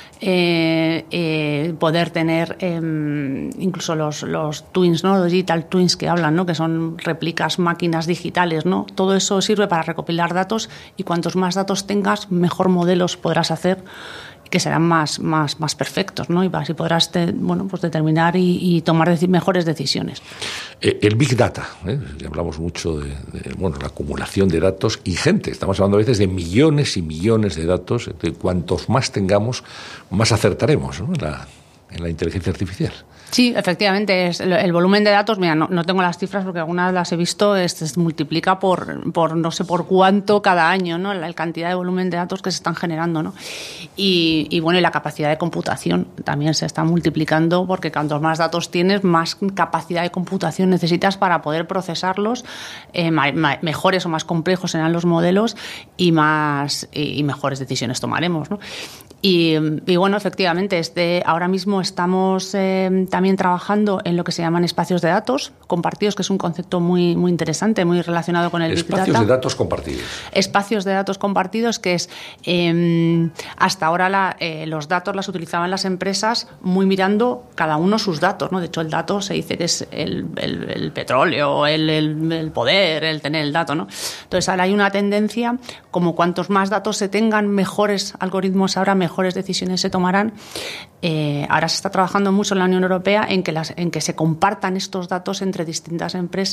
poder tener incluso los twins, ¿no? Los digital twins que hablan, ¿no? Que son réplicas, máquinas digitales, ¿no? Todo eso sirve para recopilar datos, y cuantos más datos tengas, mejor modelos podrás hacer, que serán más perfectos, ¿no? Y así podrás pues determinar y tomar mejores decisiones. El Big Data, hablamos mucho de la acumulación de datos ingente. Estamos hablando a veces de millones y millones de datos. Cuantos más tengamos, más acertaremos, ¿no? en la inteligencia artificial. Sí, efectivamente, el volumen de datos, mira, no tengo las cifras porque algunas las he visto, se multiplica por no sé por cuánto cada año, ¿no? La cantidad de volumen de datos que se están generando, ¿no? Y la capacidad de computación también se está multiplicando, porque cuantos más datos tienes, más capacidad de computación necesitas para poder procesarlos, mejores o más complejos serán los modelos y mejores decisiones tomaremos, ¿no? Y efectivamente, ahora mismo mismo estamos también trabajando en lo que se llaman espacios de datos compartidos, que es un concepto muy, muy interesante, muy relacionado con el Big Data. Espacios de datos compartidos. Espacios de datos compartidos, que es hasta ahora los datos las utilizaban las empresas muy mirando cada uno sus datos, ¿no? De hecho, el dato se dice que es el petróleo, el poder, el tener el dato, ¿no? Entonces, ahora hay una tendencia, como cuantos más datos se tengan, mejores algoritmos habrá, mejores decisiones se tomarán. Ahora se está trabajando mucho en la Unión Europea en que se compartan estos datos entre distintas empresas